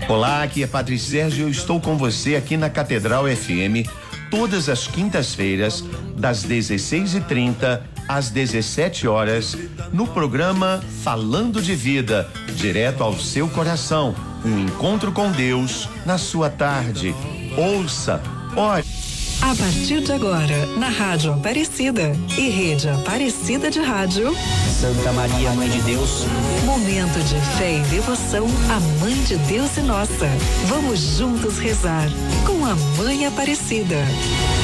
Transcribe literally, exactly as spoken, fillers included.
Olá, aqui é Padre Sérgio, eu estou com você aqui na Catedral F M, todas as quintas-feiras, das dezesseis e trinta às dezessete horas, no programa Falando de Vida, direto ao seu coração, um encontro com Deus na sua tarde. Ouça, ore. A partir de agora, na Rádio Aparecida e Rede Aparecida de Rádio, Santa Maria, Mãe de Deus. Momento de fé e devoção à Mãe de Deus e nossa. Vamos juntos rezar com a Mãe Aparecida.